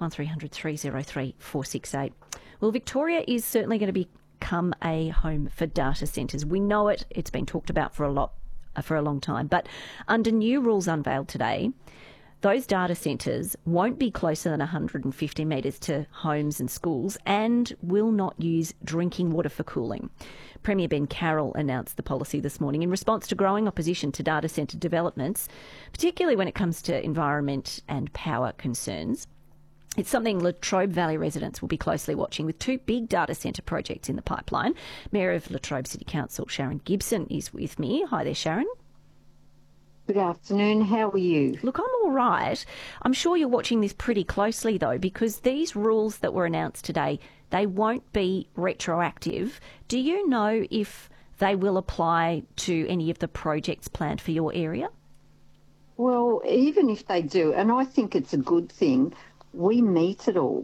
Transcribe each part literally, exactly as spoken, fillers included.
three hundred, three oh three, four six eight. Well, Victoria is certainly going to become a home for data centres. We know it. It's been talked about for a lot, uh, for a long time. But under new rules unveiled today, those data centres won't be closer than one hundred fifty metres to homes and schools and will not use drinking water for cooling. Premier Ben Carroll announced the policy this morning in response to growing opposition to data centre developments, particularly when it comes to environment and power concerns. It's something Latrobe Valley residents will be closely watching, with two big data centre projects in the pipeline. Mayor of Latrobe City Council, Sharon Gibson, is with me. Hi there, Sharon. Good afternoon. How are you? Look, I'm all right. I'm sure you're watching this pretty closely, though, because these rules that were announced today, they won't be retroactive. Do you know if they will apply to any of the projects planned for your area? Well, even if they do, and I think it's a good thing, we meet it all.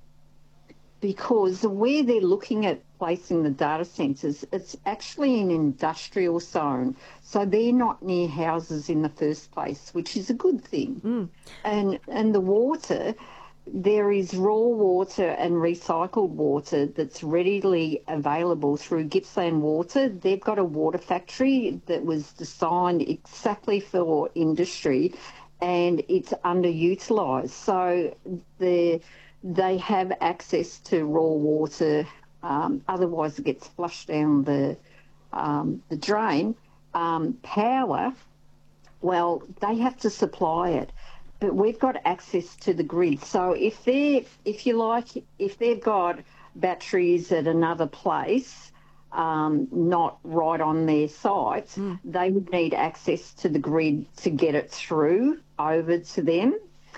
Because where they're looking at placing the data centres, it's actually an industrial zone. So they're not near houses in the first place, which is a good thing. Mm. And and the water, there is raw water and recycled water that's readily available through Gippsland Water. They've got a water factory that was designed exactly for industry, and it's underutilised. So the... they have access to raw water, um, otherwise it gets flushed down the um, the drain. Um, power, well, they have to supply it, but we've got access to the grid. So if they, if you like, if they've got batteries at another place, um, not right on their site, mm. they would need access to the grid to get it through over to them.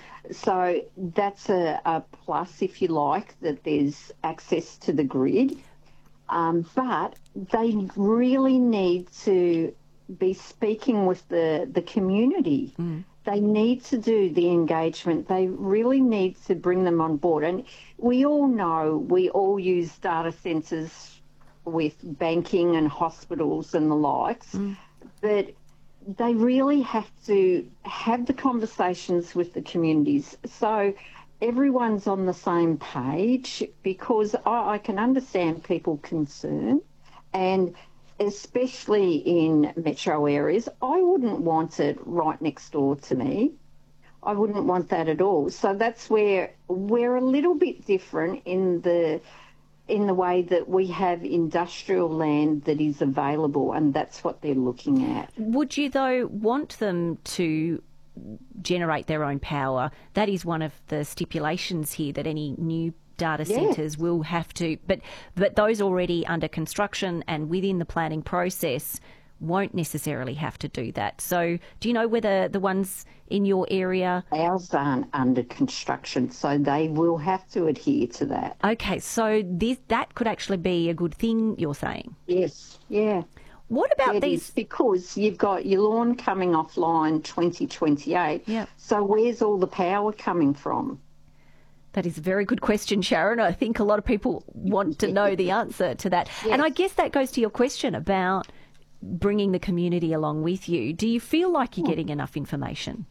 So that's a, a plus, if you like, that there's access to the grid. Um, but they really need to be speaking with the, the community. Mm. They need to do the engagement. They really need to bring them on board. And we all know, we all use data centres with banking and hospitals and the likes, mm. but they really have to have the conversations with the communities so everyone's on the same page, because I, I can understand people concerned, and especially in metro areas, I wouldn't want it right next door to me. I wouldn't want that at all. So that's where we're a little bit different in the in the way that we have industrial land that is available, and that's what they're looking at. Would you, though, want them to generate their own power? That is one of the stipulations here, that any new data Yes. centres will have to, but but those already under construction and within the planning process won't necessarily have to do that. So do you know whether the ones in your area... Ours aren't under construction, so they will have to adhere to that. Okay, so this, that could actually be a good thing, you're saying? Yes, yeah. What about It these... is, because you've got your lawn coming offline twenty twenty-eight. Yeah. So where's all the power coming from? That is a very good question, Sharon. I think a lot of people want to know the answer to that. Yes. And I guess that goes to your question about bringing the community along with you. Do you feel like you're getting enough information?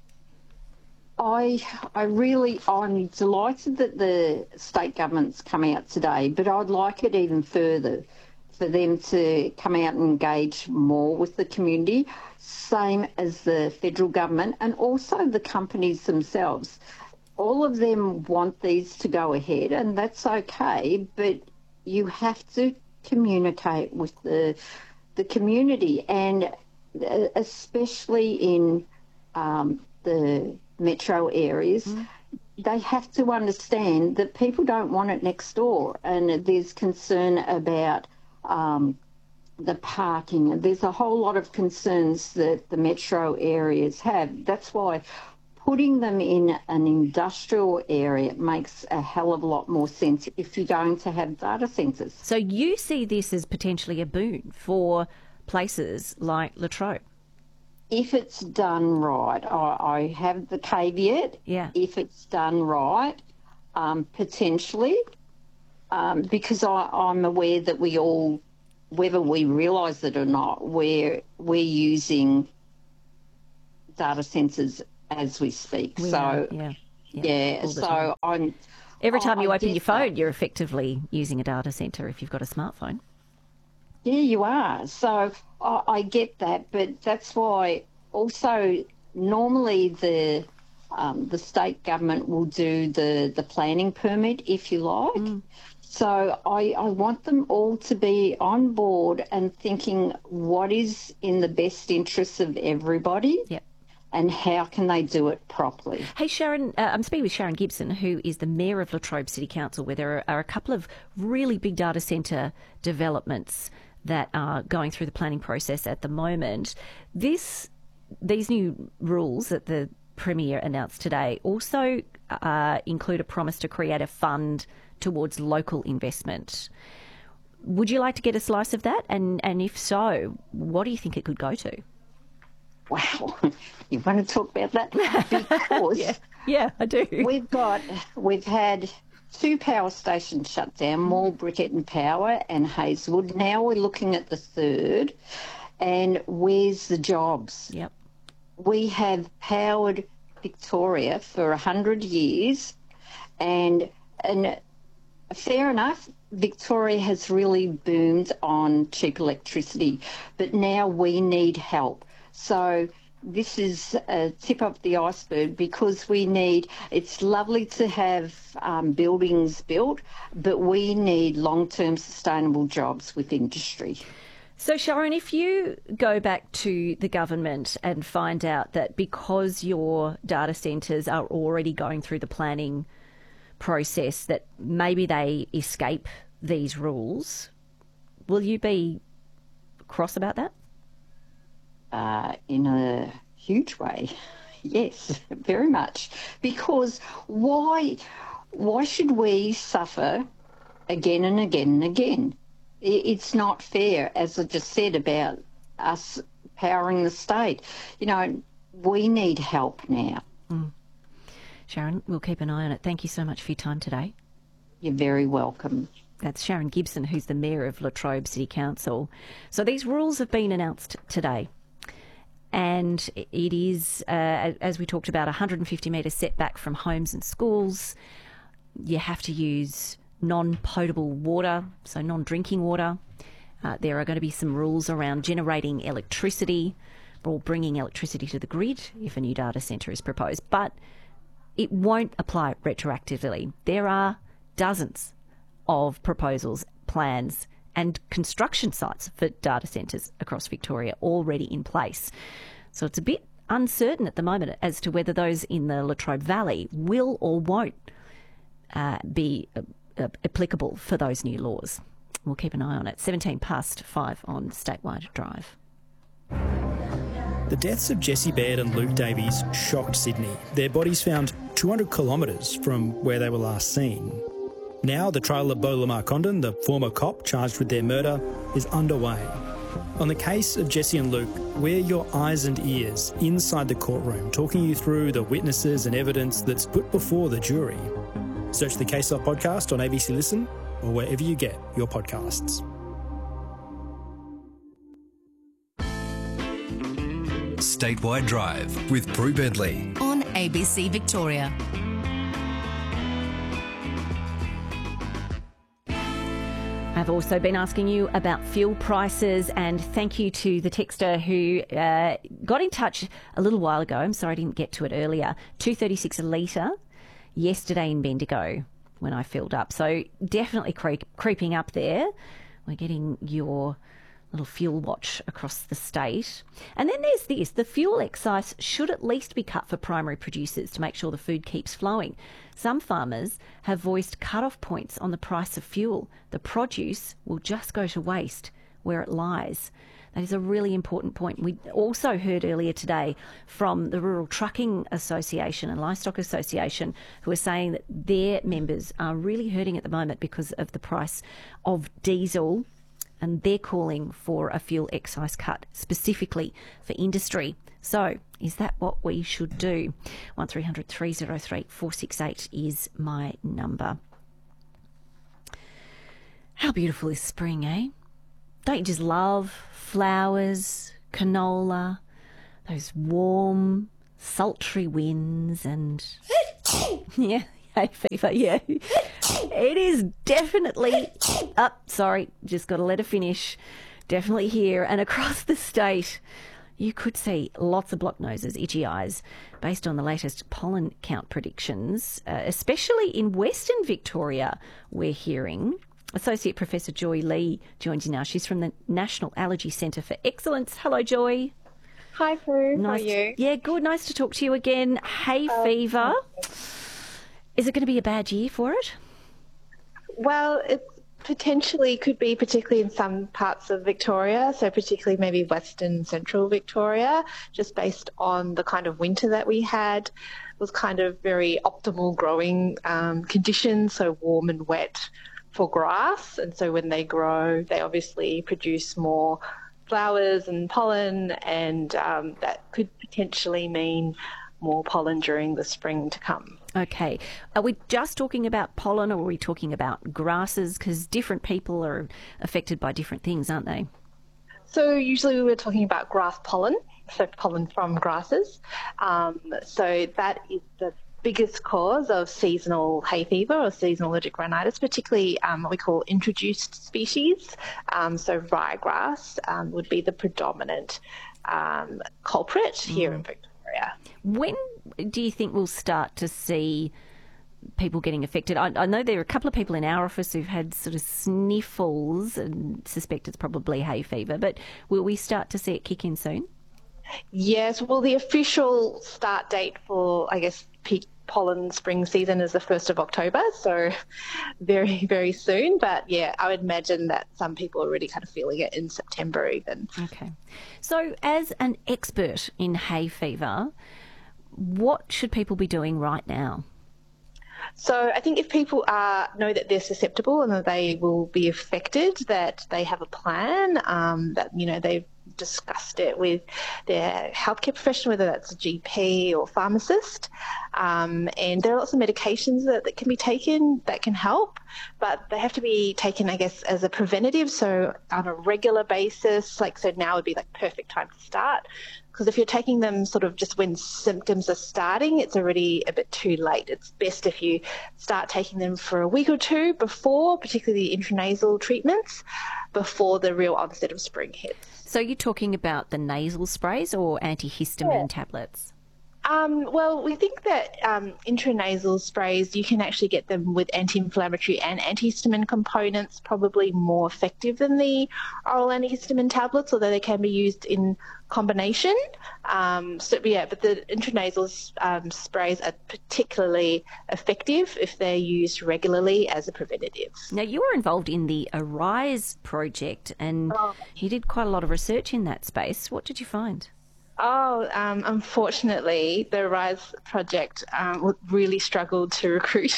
I I really, I'm delighted that the state government's come out today, but I'd like it even further for them to come out and engage more with the community, same as the federal government and also the companies themselves. All of them want these to go ahead, and that's okay, but you have to communicate with the the community, and especially in um, the metro areas, mm. they have to understand that people don't want it next door, and there's concern about um, the parking. There's a whole lot of concerns that the metro areas have. That's why putting them in an industrial area makes a hell of a lot more sense if you're going to have data centres. So you see this as potentially a boon for places like Latrobe? If it's done right. I, I have the caveat, yeah. if it's done right, um, potentially, um, because I, I'm aware that we all, whether we realise it or not, we're, we're using data centres as we speak. We so are, yeah. Yeah, all the so time. I'm... Every time you I open your get phone, that. you're effectively using a data centre if you've got a smartphone. Yeah, you are. So I, I get that, but that's why also normally the um, the state government will do the, the planning permit, if you like. Mm. So I, I want them all to be on board and thinking what is in the best interests of everybody. Yep. And how can they do it properly? Hey, Sharon, uh, I'm speaking with Sharon Gibson, who is the Mayor of Latrobe City Council, where there are, are a couple of really big data centre developments that are going through the planning process at the moment. This, these new rules that the Premier announced today also uh, include a promise to create a fund towards local investment. Would you like to get a slice of that? And, and if so, what do you think it could go to? Wow, you want to talk about that? Because yeah. yeah, I do. We've got, we've had two power stations shut down, Moore, Briquette Power and Hazelwood. Now we're looking at the third, and where's the jobs? Yep. We have powered Victoria for a hundred years, and and fair enough, Victoria has really boomed on cheap electricity, but now we need help. So this is a tip of the iceberg because we need, it's lovely to have um, buildings built, but we need long-term sustainable jobs with industry. So, Sharon, if you go back to the government and find out that because your data centres are already going through the planning process, that maybe they escape these rules, will you be cross about that? Uh, in a huge way, yes, very much. Because why, why should we suffer again and again and again? It's not fair, as I just said about us powering the state. You know, we need help now. Mm. Sharon, we'll keep an eye on it. Thank you so much for your time today. You're very welcome. That's Sharon Gibson, who's the Mayor of Latrobe City Council. So these rules have been announced today. And it is, uh, as we talked about, one hundred fifty metre setback from homes and schools. You have to use non-potable water, so non-drinking water. Uh, there are going to be some rules around generating electricity or bringing electricity to the grid if a new data centre is proposed. But it won't apply retroactively. There are dozens of proposals, plans and construction sites for data centres across Victoria already in place. So it's a bit uncertain at the moment as to whether those in the Latrobe Valley will or won't uh, be uh, uh, applicable for those new laws. We'll keep an eye on it. seventeen past five on Statewide Drive. The deaths of Jessie Baird and Luke Davies shocked Sydney. Their bodies found two hundred kilometres from where they were last seen. Now the trial of Beau Lamar Condon, the former cop charged with their murder, is underway. On the case of Jessie and Luke, we're your eyes and ears inside the courtroom, talking you through the witnesses and evidence that's put before the jury. Search the Case Off podcast on A B C Listen or wherever you get your podcasts. Statewide Drive with Prue Bentley on A B C Victoria. I've also been asking you about fuel prices, and thank you to the texter who uh, got in touch a little while ago. I'm sorry I didn't get to it earlier. two dollars thirty-six a litre yesterday in Bendigo when I filled up. So definitely creep, creeping up there. We're getting your little fuel watch across the state. And then there's this. The fuel excise should at least be cut for primary producers to make sure the food keeps flowing. Some farmers have voiced cut-off points on the price of fuel. The produce will just go to waste where it lies. That is a really important point. We also heard earlier today from the Rural Trucking Association and Livestock Association, who are saying that their members are really hurting at the moment because of the price of diesel, and they're calling for a fuel excise cut specifically for industry. So is that what we should do? one three hundred three oh three four six eight is my number. How beautiful is spring, eh? Don't you just love flowers, canola, those warm, sultry winds and Yeah, hay fever, yeah. It is definitely up. Sorry, just got to let her finish. Definitely here and across the state. You could see lots of blocked noses, itchy eyes, based on the latest pollen count predictions, uh, especially in Western Victoria, we're hearing. Associate Professor Joy Lee joins you now. She's from the National Allergy Centre for Excellence. Hello, Joy. Hi, Prue. Nice How are you? To, yeah, good. Nice to talk to you again. Hay um, fever. Is it going to be a bad year for it? Well, it potentially could be, particularly in some parts of Victoria, so particularly maybe Western Central Victoria, just based on the kind of winter that we had. It was kind of very optimal growing um, conditions, so warm and wet for grass. And so when they grow, they obviously produce more flowers and pollen, and um, that could potentially mean more pollen during the spring to come. Okay. Are we just talking about pollen, or are we talking about grasses? Because different people are affected by different things, aren't they? So usually we're talking about grass pollen, so pollen from grasses. Um, so that is the biggest cause of seasonal hay fever or seasonal allergic rhinitis, particularly um, what we call introduced species. Um, so ryegrass um, would be the predominant um, culprit here mm. in Victoria. When do you think we'll start to see people getting affected? I, I know there are a couple of people in our office who've had sort of sniffles and suspect it's probably hay fever, but will we start to see it kick in soon? Yes, well, the official start date for, I guess, peak pollen spring season is the first of October, so very, very soon. But yeah, I would imagine that some people are already kind of feeling it in September even. Okay. So as an expert in hay fever, what should people be doing right now? So I think if people are, know that they're susceptible and that they will be affected, that they have a plan, um, that, you know, they've discussed it with their healthcare professional, whether that's a G P or pharmacist. Um, and there are lots of medications that, that can be taken that can help, but they have to be taken, I guess, as a preventative. So on a regular basis, like, so now would be like perfect time to start. Because if you're taking them sort of just when symptoms are starting, it's already a bit too late. It's best if you start taking them for a week or two before, particularly the intranasal treatments, before the real onset of spring hits. So you're talking about the nasal sprays or antihistamine yeah. tablets? Um, well, we think that um, intranasal sprays, you can actually get them with anti-inflammatory and antihistamine components, probably more effective than the oral antihistamine tablets, although they can be used in combination. Um, so, yeah, but the intranasal um, sprays are particularly effective if they're used regularly as a preventative. Now, you were involved in the ARISE project, and oh. you did quite a lot of research in that space. What did you find? Oh, um, unfortunately, the RISE project um, really struggled to recruit.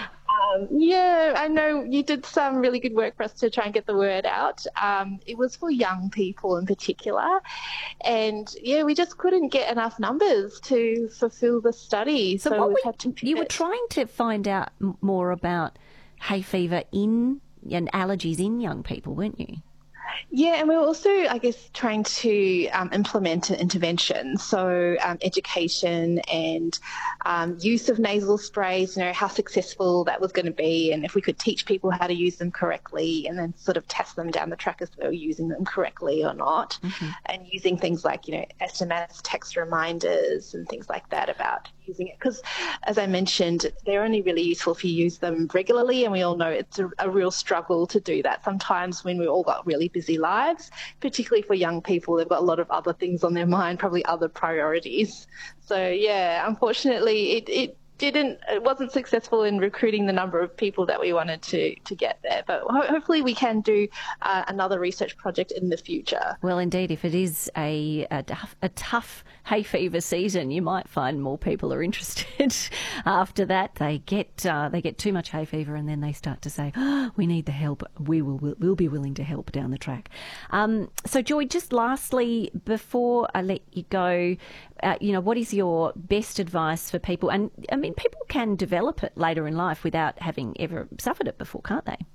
um, yeah, I know you did some really good work for us to try and get the word out. Um, it was for young people in particular. And, yeah, we just couldn't get enough numbers to fulfill the study. So, so what we we, had to you were trying to find out more about hay fever in and allergies in young people, weren't you? Yeah, and we were also, I guess, trying to um, implement an intervention. So um, education and um, use of nasal sprays, you know, how successful that was going to be, and if we could teach people how to use them correctly, and then sort of test them down the track as they were using them correctly or not, mm-hmm. and using things like, you know, S M S text reminders and things like that about using it. Because, as I mentioned, they're only really useful if you use them regularly, and we all know it's a, a real struggle to do that sometimes when we all got really busy lives, particularly for young people. They've got a lot of other things on their mind, probably other priorities. So, yeah, unfortunately, it, it didn't, it wasn't successful in recruiting the number of people that we wanted to, to get there. But ho- hopefully we can do uh, another research project in the future. Well, indeed, if it is a, a, a tough hay fever season, you might find more people are interested. After that, they get uh, they get too much hay fever, and then they start to say, oh, we need the help. We will we'll, we'll be willing to help down the track. Um, so, Joy, just lastly, before I let you go, uh, you know, what is your best advice for people? And, I mean, people can develop it later in life without having ever suffered it before, can't they?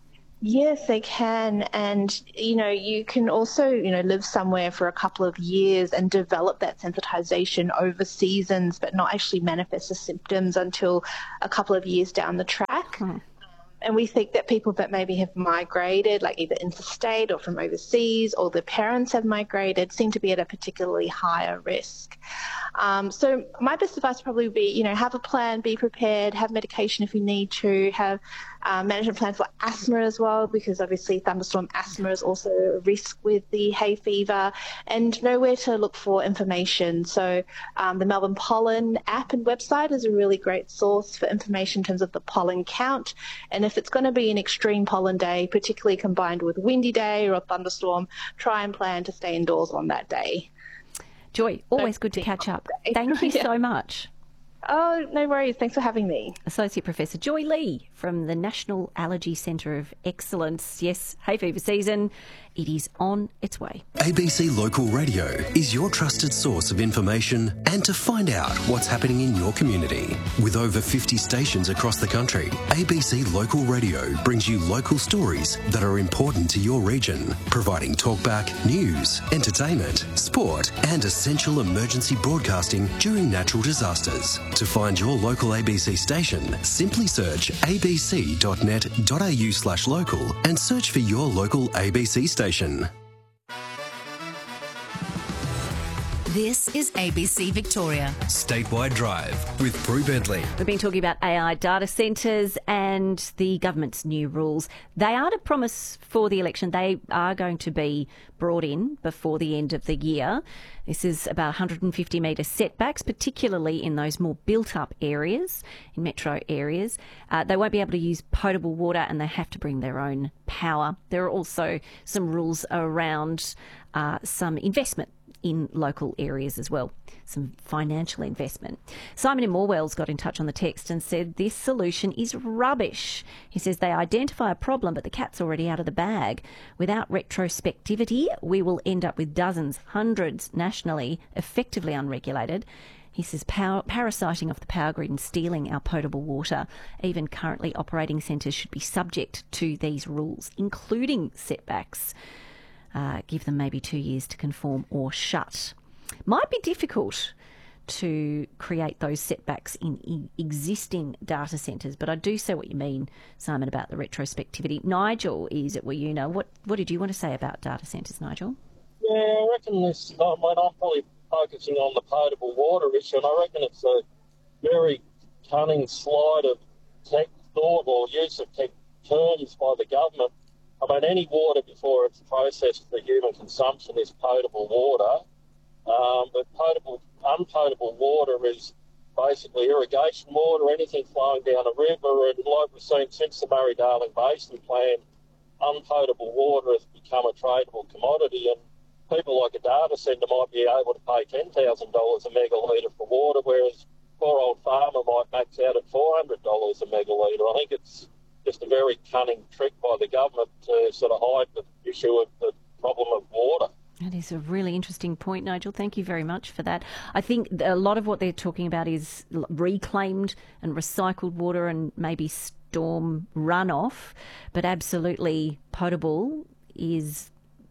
Yes, they can. And, you know, you can also, you know, live somewhere for a couple of years and develop that sensitization over seasons, but not actually manifest the symptoms until a couple of years down the track. Hmm. And we think that people that maybe have migrated, like either interstate or from overseas, or their parents have migrated, seem to be at a particularly higher risk. Um, so my best advice would probably be, you know, have a plan, be prepared, have medication if you need to, have uh, management plan for asthma as well, because obviously thunderstorm asthma is also a risk with the hay fever, and know where to look for information. So um, the Melbourne Pollen app and website is a really great source for information in terms of the pollen count. And if it's going to be an extreme pollen day, particularly combined with windy day or a thunderstorm, try and plan to stay indoors on that day. Joy, always good to catch up. Thank you so much. Oh, no worries. Thanks for having me. Associate Professor Joy Lee from the National Allergy Centre of Excellence. Yes, hay fever season, it is on its way. A B C Local Radio is your trusted source of information and to find out what's happening in your community. With over fifty stations across the country, A B C Local Radio brings you local stories that are important to your region, providing talkback, news, entertainment, sport and essential emergency broadcasting during natural disasters. To find your local A B C station, simply search abc.net.au slash local and search for your local A B C station. This is A B C Victoria. Statewide Drive with Prue Bentley. We've been talking about A I data centres and the government's new rules. They are to promise for the election. They are going to be brought in before the end of the year. This is about one hundred fifty metre setbacks, particularly in those more built-up areas, in metro areas. Uh, they won't be able to use potable water and they have to bring their own power. There are also some rules around uh, some investment in local areas as well, some financial investment. Simon in Morwell's got in touch on the text and said this solution is rubbish. He says they identify a problem, but the cat's already out of the bag. Without retrospectivity, we will end up with dozens, hundreds nationally, effectively unregulated. He says power, parasiting off the power grid and stealing our potable water. Even currently operating centres should be subject to these rules, including setbacks. Uh, give them maybe two years to conform or shut. Might be difficult to create those setbacks in e- existing data centres, but I do see what you mean, Simon, about the retrospectivity. Nigel is at Wayuna. What what did you want to say about data centres, Nigel? Yeah, I reckon this, I mean, I'm probably focusing on the potable water issue, and I reckon it's a very cunning slide of tech thought or use of tech terms by the government. I mean, any water before it's processed for human consumption is potable water, um, but potable, unpotable water is basically irrigation water, anything flowing down a river, and like we've seen since the Murray-Darling Basin Plan, unpotable water has become a tradable commodity, and people like a data centre might be able to pay ten thousand dollars a megalitre for water, whereas poor old farmer might max out at four hundred dollars a megalitre. I think it's just a very cunning trick by the government to sort of hide the issue of the problem of water. That is a really interesting point, Nigel. Thank you very much for that. I think a lot of what they're talking about is reclaimed and recycled water and maybe storm runoff, but absolutely potable is,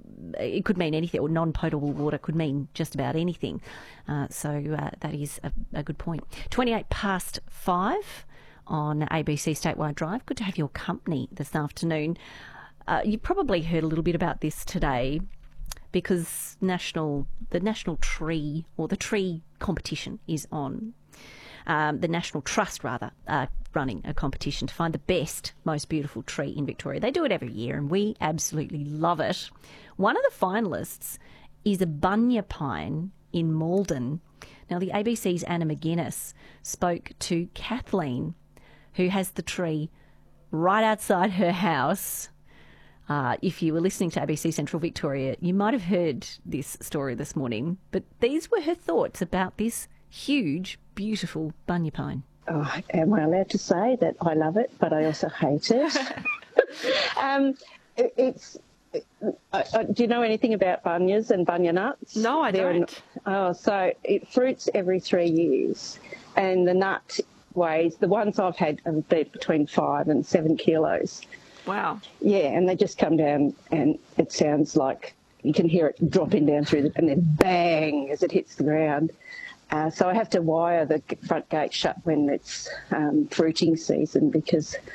it could mean anything, or non-potable water could mean just about anything. Uh, so uh, that is a, a good point. twenty-eight past five on A B C Statewide Drive. Good to have your company this afternoon. Uh, you probably heard a little bit about this today because national the National Tree, or the Tree competition is on. Um, the National Trust, rather, uh, running a competition to find the best, most beautiful tree in Victoria. They do it every year and we absolutely love it. One of the finalists is a bunya pine in Malden. Now, the A B C's Anna McGuinness spoke to Kathleen, who has the tree right outside her house. Uh, if you were listening to A B C Central Victoria, you might have heard this story this morning, but these were her thoughts about this huge, beautiful bunya pine. Oh, am I allowed to say that I love it, but I also hate it? um, it it's. I, I, do you know anything about bunyas and bunya nuts? No, I They're don't. An, oh, so it fruits every three years, and the nut weighs, the ones I've had have been between five and seven kilos. Wow. Yeah, and they just come down and it sounds like you can hear it dropping down through the, and then bang as it hits the ground. Uh, so I have to wire the front gate shut when it's um, fruiting season because